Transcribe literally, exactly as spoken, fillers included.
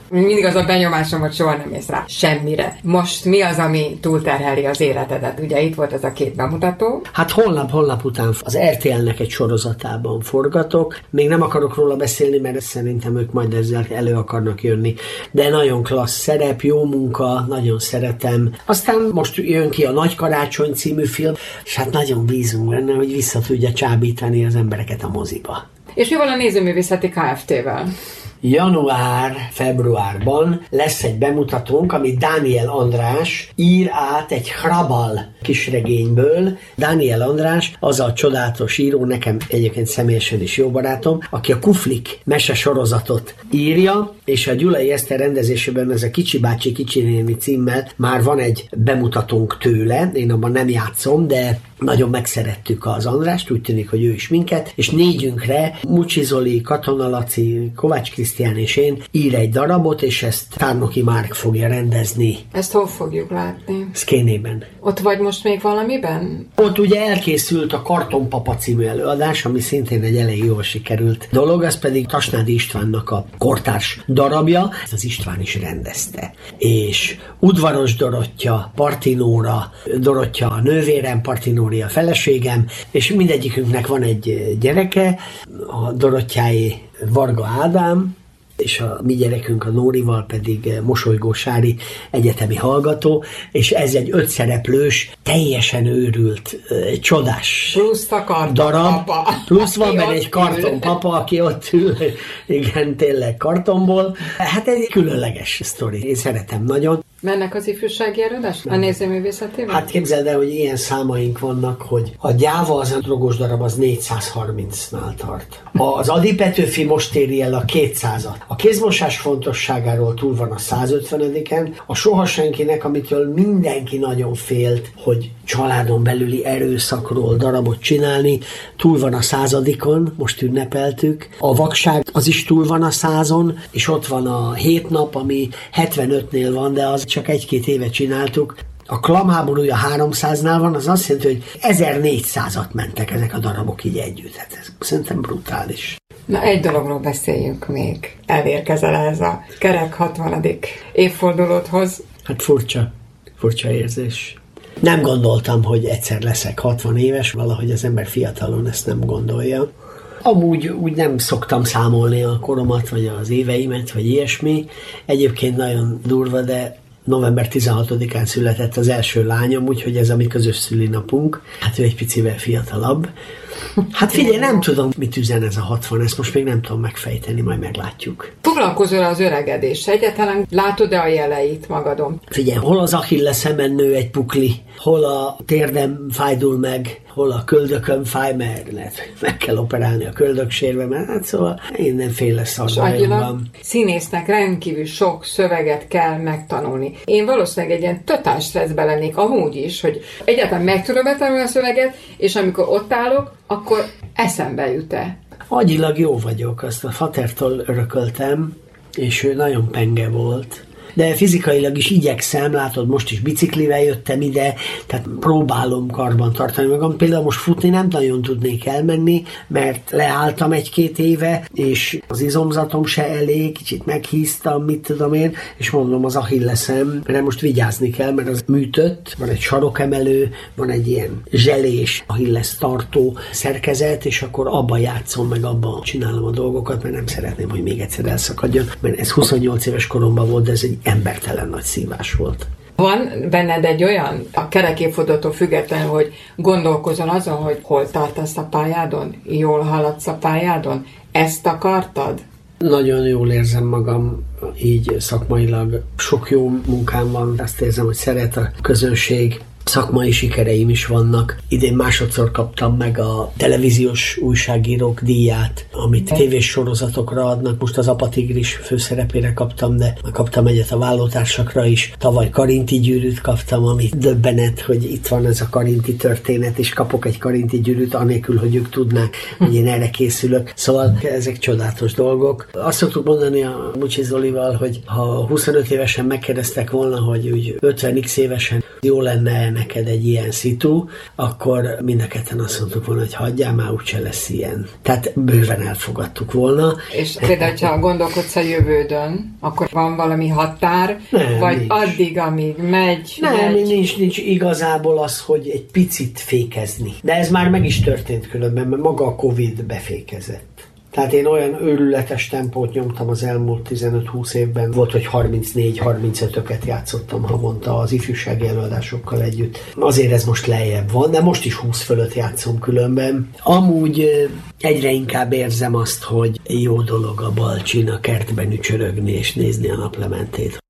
Mindig az a benyomásom, hogy soha nem ész rá semmire. Most mi az, ami túlterheli az életedet? Ugye itt volt ez a két bemutató. Hát holnap, holnap után az er té el-nek egy sorozatában forgatok. Még nem akarok róla beszélni, mert szerintem ők majd ezzel elő akarnak jönni. De nagyon klassz szerep, jó munka, nagyon szeretem. Aztán most jön ki a Nagy Karácsony című film, és hát nagyon bízunk benne, hogy vissza tudja csábítani az embereket a moziba. És mi van a Nézőművészeti Kft-vel? Január-februárban lesz egy bemutatónk, amit Dániel András ír át egy Hrabal kisregényből. Dániel András az a csodálatos író, nekem egyébként személyesen is jó barátom, aki a Kuflik mese sorozatot írja, és a Gyulai Eszter rendezésében ez a Kicsi bácsi, Kicsi néni címmel már van egy bemutatónk tőle, én abban nem játszom, de nagyon megszerettük az Andrást, úgy tűnik, hogy ő is minket, és négyünkre Mucsi Zoli, Katona Laci, Kovács Krisztián és én ír egy darabot, és ezt Tárnoki Márk fogja rendezni. Ezt hol fogjuk látni? Szkénében. Ott vagy most még valamiben? Ott ugye elkészült a Kartonpapa című előadás, ami szintén egy elég jól sikerült dolog, az pedig Tasnádi Istvánnak a kortárs darabja, ezt az István is rendezte. És Udvaros Dorottya, Partinóra, Dorottya a nővérem, Partinóri a feleségem, és mindegyikünknek van egy gyereke, a Dorottyáé Varga Ádám, és a mi gyerekünk a Nórival pedig Mosolygó Sári egyetemi hallgató, és ez egy ötszereplős, teljesen őrült, csodás plusz a darab. Papa. Plusz van benne egy kartonpapa, aki ott ül, igen, tényleg kartonból. Hát egy különleges sztori, én szeretem nagyon. Mennek az ifjúsági előadás a Nézőművészetében? Hát képzeld el, hogy ilyen számaink vannak, hogy a Gyáva, az a drogos darab, az négyszázharmincnál tart. Az Ady Petőfi most éri el a kétszázat. A kézmosás fontosságáról túl van a százötvenediken. A Soha senkinek, amitől mindenki nagyon félt, hogy családon belüli erőszakról darabot csinálni, túl van a századikon, most ünnepeltük. A Vakság, az is túl van a százon, és ott van a Hét nap, ami hetvenötnél van, de az csak egy-két éve csináltuk. A Klamháborúja háromszáznál van, az azt jelenti, hogy ezernégyszázat mentek ezek a darabok így együtt. Hát ez szerintem brutális. Na, egy dologról beszéljünk még. Elérkezel ez a kerek hatvanadik évfordulódhoz. Hát furcsa, furcsa érzés. Nem gondoltam, hogy egyszer leszek hatvan éves, valahogy az ember fiatalon ezt nem gondolja. Amúgy úgy nem szoktam számolni a koromat, vagy az éveimet, vagy ilyesmi. Egyébként nagyon durva, de november tizenhatodikán született az első lányom, úgyhogy ez a mi közös szülinapunk. Hát ő egy picivel fiatalabb. Hát figyelj, nem tudom, mit üzen ez a hatvan, ezt most még nem tudom megfejteni, majd meglátjuk. Foglalkozol az öregedéssel, egyáltalán látod-e a jeleit magadon? Figyelj, hol az achilleszemen nő egy pukli, hol a térdem fájdul meg, hol a köldököm fáj, mert lehet, meg kell operálni a köldöksérve, mert hát szóval mindenféle szarvajom van. Színésznek rendkívül sok szöveget kell megtanulni. Én valószínűleg egy ilyen totál stresszbe lennék amúgy is, hogy egyáltalán meg tudom betanulni a szöveget, és amikor ott állok, akkor eszembe jut-e. Agyilag jó vagyok, azt a fatertól örököltem, és ő nagyon penge volt. De fizikailag is igyekszem, látod, most is biciklivel jöttem ide, tehát próbálom karban tartani magam. Például most futni nem nagyon tudnék elmenni, mert leálltam egy-két éve, és az izomzatom se elég, kicsit meghíztam, mit tudom én, és mondom az achilleszem, mert most vigyázni kell, mert az műtött, van egy sarokemelő, van egy ilyen zselés, achilles tartó szerkezet, és akkor abban játszom, meg abban csinálom a dolgokat, mert nem szeretném, hogy még egyszer elszakadjon, mert ez huszonnyolc éves koromban volt, de ez egy embertelen nagy szívás volt. Van benned egy olyan, a kerekéfordulótól függetlenül, hogy gondolkozol azon, hogy hol tartasz a pályádon? Jól haladsz a pályádon? Ezt akartad? Nagyon jól érzem magam így szakmailag. Sok jó munkám van, azt érzem, hogy szeret a közönség. Szakmai sikereim is vannak. Idén másodszor kaptam meg a televíziós újságírók díját, amit tévés sorozatokra adnak. Most az Apa Tigris főszerepére kaptam, de kaptam egyet a Vállótársakra is. Tavaly Karinti gyűrűt kaptam, ami döbbenet, hogy itt van ez a Karinti történet, és kapok egy Karinti gyűrűt, anélkül, hogy ők tudnák, hogy én erre készülök. Szóval ezek csodálatos dolgok. Azt szoktuk mondani a Mucsi Zolival, hogy ha huszonöt évesen megkérdeztek volna, hogy úgy ötven x évesen jó lenne neked egy ilyen szitu, akkor mind a ketten azt mondtuk volna, hogy hagyjál, már úgyse lesz ilyen. Tehát bőven elfogadtuk volna. És például, ha gondolkodsz a jövődön, akkor van valami határ, nem, vagy nincs. addig, amíg megy, Nem, megy. nincs, nincs igazából az, hogy egy picit fékezni. De ez már meg is történt különben, mert maga a Covid befékezett. Tehát én olyan őrületes tempót nyomtam az elmúlt tizenöt-húsz évben. Volt, hogy harmincnégy-harmincötöket játszottam havonta az ifjúsági előadásokkal együtt. Azért ez most lejjebb van, de most is húsz fölött játszom különben. Amúgy egyre inkább érzem azt, hogy jó dolog a balcsin a kertben ücsörögni és nézni a naplementét.